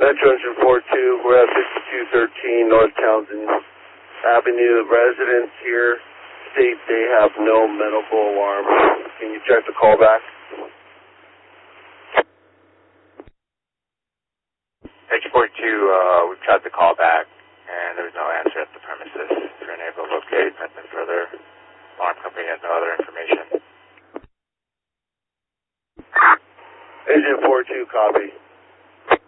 Metro Engine 42, we're at 5213 North Townsend Avenue. Residents here state they have no medical alarm. Can you check the callback? Engine 42, we've tried the callback, and there was no answer at the premises. If you're unable to locate anything further, alarm company has no other information. Engine 42, copy.